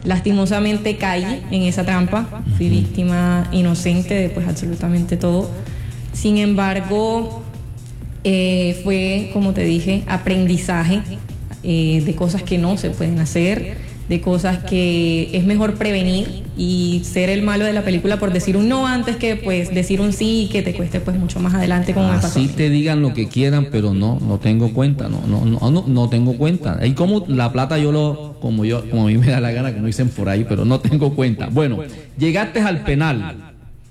Lastimosamente caí en esa trampa, fui víctima inocente de pues absolutamente todo. Sin embargo, fue, como te dije, aprendizaje de cosas que no se pueden hacer, de cosas que es mejor prevenir y ser el malo de la película por decir un no antes que pues decir un sí y que te cueste pues mucho más adelante, como me pasó. Así te digan lo que quieran, pero no tengo cuenta, no tengo cuenta. Y como la plata como a mí me da la gana, como dicen por ahí, pero no tengo cuenta. Bueno, llegaste al penal.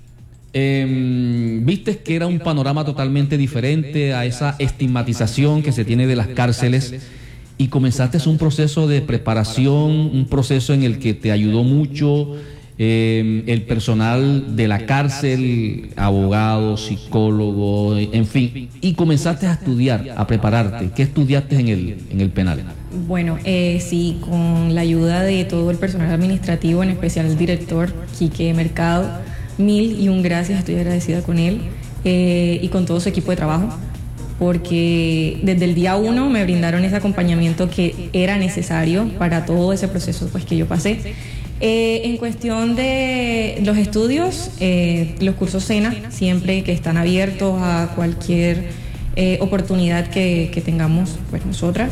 Viste que era un panorama totalmente diferente a esa estigmatización que se tiene de las cárceles y comenzaste un proceso de preparación, un proceso en el que te ayudó mucho el personal de la cárcel, abogados, psicólogos, en fin, y comenzaste a estudiar, a prepararte. ¿Qué estudiaste en el penal? Bueno, sí, con la ayuda de todo el personal administrativo, en especial el director Quique Mercado, 1001 gracias, estoy agradecida con él y con todo su equipo de trabajo, porque desde el día 1 me brindaron ese acompañamiento que era necesario para todo ese proceso pues, que yo pasé. En cuestión de los estudios, los cursos SENA, siempre que están abiertos a cualquier oportunidad que tengamos pues, nosotras.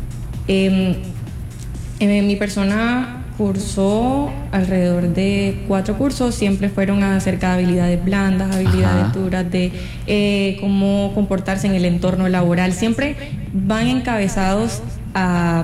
Mi persona cursó alrededor de 4 cursos, siempre fueron acerca de habilidades blandas, habilidades duras, de cómo comportarse en el entorno laboral, siempre van encabezados a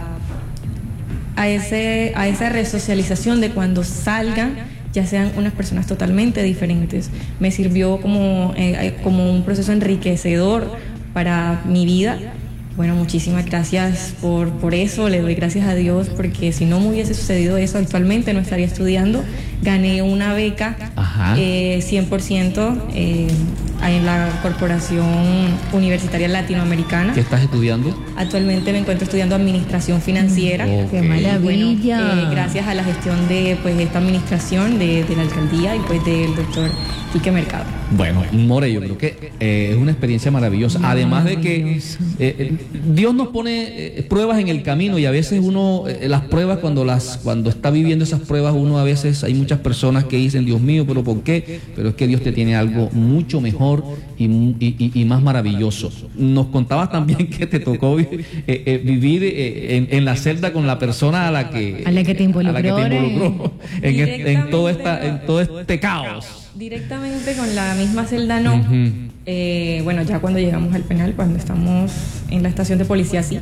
esa resocialización de cuando salgan ya sean unas personas totalmente diferentes. Me sirvió como un proceso enriquecedor para mi vida. Bueno, muchísimas gracias por eso, le doy gracias a Dios, porque si no me hubiese sucedido eso, actualmente no estaría estudiando. Gané una beca 100% en la Corporación Universitaria Latinoamericana. ¿Qué estás estudiando? Actualmente me encuentro estudiando Administración Financiera. ¡Qué maravilla! Bueno, gracias a la gestión de pues, esta administración de la alcaldía y pues del doctor Quique Mercado. Bueno, More, yo creo que es una experiencia maravillosa. Además de que Dios nos pone pruebas en el camino y a veces uno, las pruebas, cuando está viviendo esas pruebas, uno a veces, hay muchas personas que dicen, Dios mío, ¿pero por qué? Pero es que Dios te tiene algo mucho mejor y más maravilloso. Nos contabas también que te tocó vivir en la celda con la persona a la que te involucró en todo este caos. Directamente con la misma celda no. Bueno, ya cuando llegamos al penal, cuando estamos en la estación de policía, sí.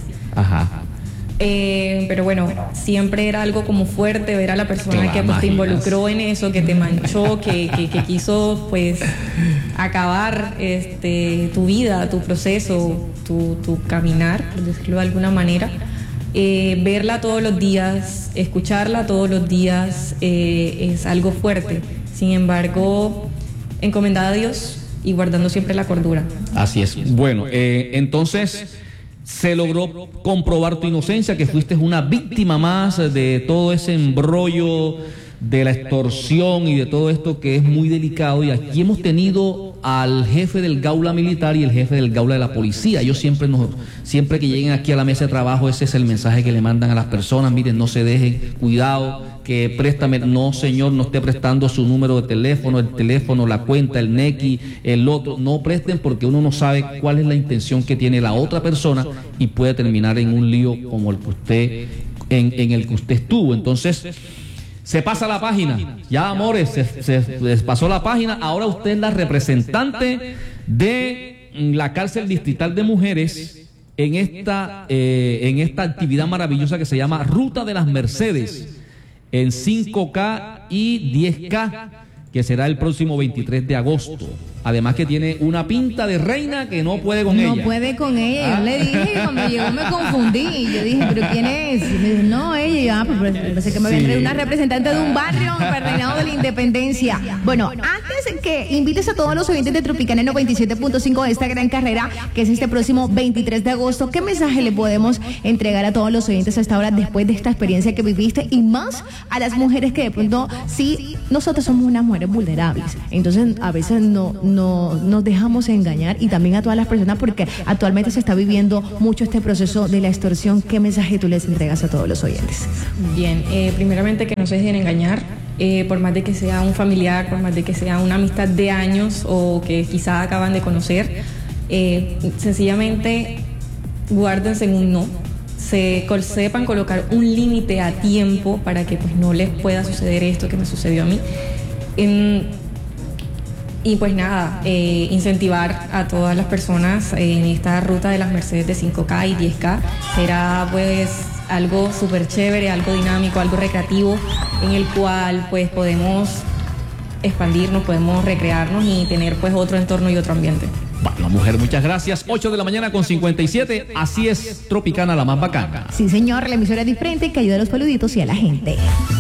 Pero bueno, siempre era algo como fuerte ver a la persona que pues, te involucró en eso, que te manchó, que quiso pues acabar tu vida, tu proceso, tu caminar, por decirlo de alguna manera. Verla todos los días, escucharla todos los días es algo fuerte. Sin embargo, encomendada a Dios y guardando siempre la cordura. Así es. Bueno, entonces se logró comprobar tu inocencia, que fuiste una víctima más de todo ese embrollo de la extorsión y de todo esto que es muy delicado. Y aquí hemos tenido al jefe del Gaula Militar y el jefe del Gaula de la Policía. Ellos siempre que lleguen aquí a la mesa de trabajo, ese es el mensaje que le mandan a las personas: miren, no se dejen, cuidado, que préstame, no señor, no esté prestando su número de teléfono, el teléfono, la cuenta, el NECI, el otro, no presten, porque uno no sabe cuál es la intención que tiene la otra persona y puede terminar en un lío como el que usted, en el que usted estuvo. Entonces, se pasa la página, ya amores, se pasó la página. Ahora usted es la representante de la cárcel distrital de mujeres en esta actividad maravillosa que se llama Ruta de las Mercedes, en 5K y 10K, que será el próximo 23 de agosto. Además que tiene una pinta de reina que no puede con ella. No puede con ella. Yo le dije, cuando llegó me confundí. Yo dije, ¿pero quién es? Y me dijo, no, ella. Pues parece que me vendré una representante de un barrio para el reinado de la independencia. Bueno, antes que invites a todos los oyentes de Tropicana 97.5 de esta gran carrera, que es este próximo 23 de agosto, ¿qué mensaje le podemos entregar a todos los oyentes a esta hora después de esta experiencia que viviste? Y más a las mujeres que de pronto, sí, nosotros somos unas mujeres vulnerables. Entonces, a veces no nos dejamos engañar, y también a todas las personas, porque actualmente se está viviendo mucho este proceso de la extorsión. ¿Qué mensaje tú les entregas a todos los oyentes? Bien, primeramente que no se dejen engañar, por más de que sea un familiar, por más de que sea una amistad de años o que quizá acaban de conocer, sencillamente guárdense en un no. Sepan colocar un límite a tiempo para que pues no les pueda suceder esto que me sucedió a mí. Y pues nada, incentivar a todas las personas en esta ruta de las Mercedes de 5K y 10K. Será pues algo súper chévere, algo dinámico, algo recreativo, en el cual pues podemos expandirnos, podemos recrearnos y tener pues otro entorno y otro ambiente. Bueno, mujer, muchas gracias. 8 de la mañana con 57. Así es, Tropicana, la más bacana. Sí, señor, la emisora es diferente que ayuda a los peluditos y a la gente.